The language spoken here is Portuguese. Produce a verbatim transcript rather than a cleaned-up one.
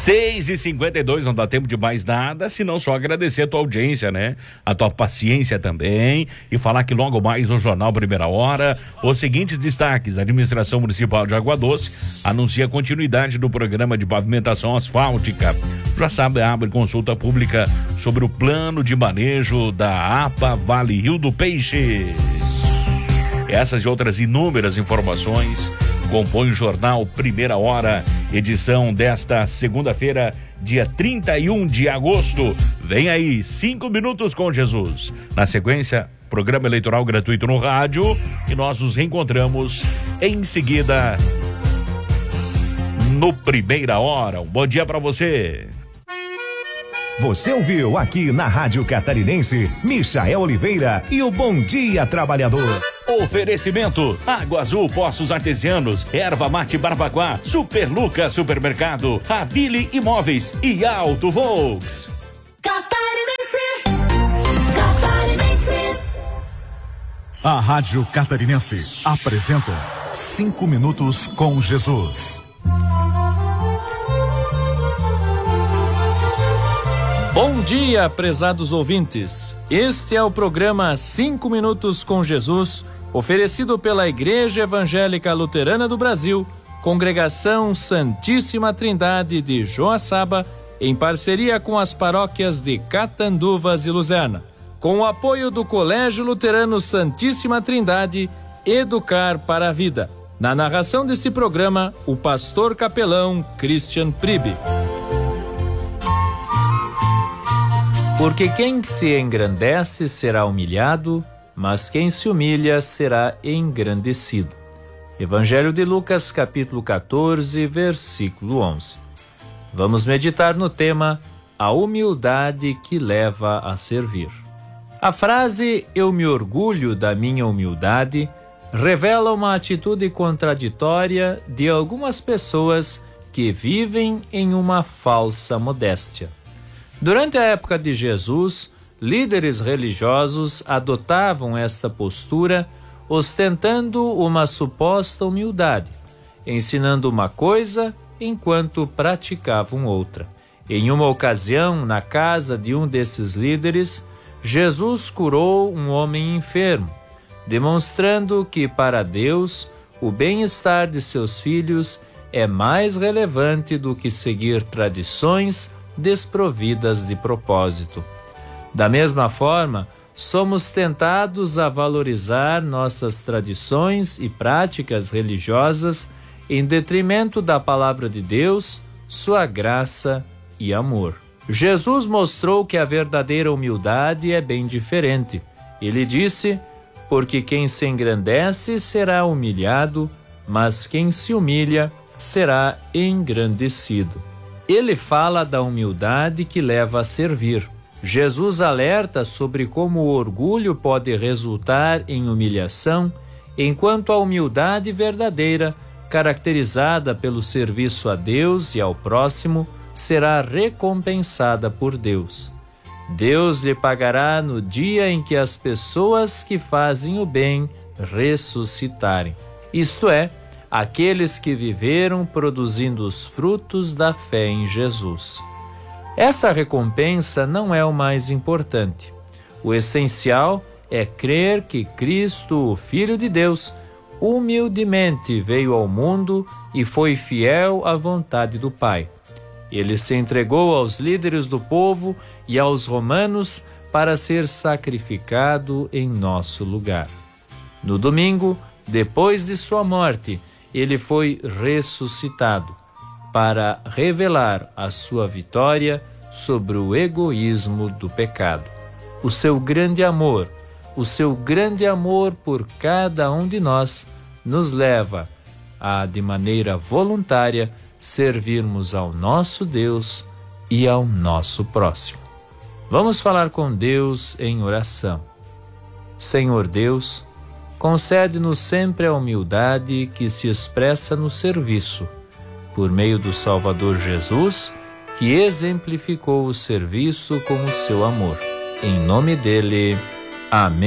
seis e cinquenta e dois, não dá tempo de mais nada, senão só agradecer a tua audiência, né? A tua paciência também, e falar que logo mais no Jornal Primeira Hora, os seguintes destaques: a Administração Municipal de Água Doce anuncia a continuidade do programa de pavimentação asfáltica. Já sabe, abre consulta pública sobre o plano de manejo da A P A Vale Rio do Peixe. Essas e outras inúmeras informações compõe o Jornal Primeira Hora, edição desta segunda-feira, dia trinta e um de agosto. Vem aí, cinco minutos com Jesus. Na sequência, programa eleitoral gratuito no rádio, e nós nos reencontramos em seguida no Primeira Hora. Um bom dia para você. Você ouviu aqui na Rádio Catarinense, Michael Oliveira e o Bom Dia Trabalhador. Oferecimento: Água Azul Poços Artesianos, Erva Mate Barbacoa, Super Lucas Supermercado, Avile Imóveis e Auto Volks. Catarinense, Catarinense. A Rádio Catarinense apresenta Cinco Minutos com Jesus. Bom dia, prezados ouvintes. Este é o programa Cinco Minutos com Jesus, oferecido pela Igreja Evangélica Luterana do Brasil, Congregação Santíssima Trindade de Joaçaba, em parceria com as paróquias de Catanduvas e Luzerna, com o apoio do Colégio Luterano Santíssima Trindade, Educar para a Vida. Na narração deste programa, o pastor capelão Christian Pribe. Porque quem se engrandece será humilhado, mas quem se humilha será engrandecido. Evangelho de Lucas, capítulo quatorze, versículo onze. Vamos meditar no tema A humildade que leva a servir. A frase "eu me orgulho da minha humildade" revela uma atitude contraditória de algumas pessoas que vivem em uma falsa modéstia. Durante a época de Jesus, líderes religiosos adotavam esta postura, ostentando uma suposta humildade, ensinando uma coisa enquanto praticavam outra. Em uma ocasião, na casa de um desses líderes, Jesus curou um homem enfermo, demonstrando que para Deus o bem-estar de seus filhos é mais relevante do que seguir tradições desprovidas de propósito. Da mesma forma, somos tentados a valorizar nossas tradições e práticas religiosas em detrimento da palavra de Deus, sua graça e amor. Jesus mostrou que a verdadeira humildade é bem diferente. Ele disse: porque quem se engrandece será humilhado, mas quem se humilha será engrandecido. Ele fala da humildade que leva a servir. Jesus alerta sobre como o orgulho pode resultar em humilhação, enquanto a humildade verdadeira, caracterizada pelo serviço a Deus e ao próximo, será recompensada por Deus. Deus lhe pagará no dia em que as pessoas que fazem o bem ressuscitarem. Isto é, aqueles que viveram produzindo os frutos da fé em Jesus. Essa recompensa não é o mais importante. O essencial é crer que Cristo, o Filho de Deus, humildemente veio ao mundo e foi fiel à vontade do Pai. Ele se entregou aos líderes do povo e aos romanos para ser sacrificado em nosso lugar. No domingo, depois de sua morte, ele foi ressuscitado para revelar a sua vitória sobre o egoísmo do pecado. O seu grande amor, o seu grande amor por cada um de nós, nos leva a, de maneira voluntária, servirmos ao nosso Deus e ao nosso próximo. Vamos falar com Deus em oração. Senhor Deus, concede-nos sempre a humildade que se expressa no serviço, por meio do Salvador Jesus, que exemplificou o serviço com o seu amor. Em nome dele, amém.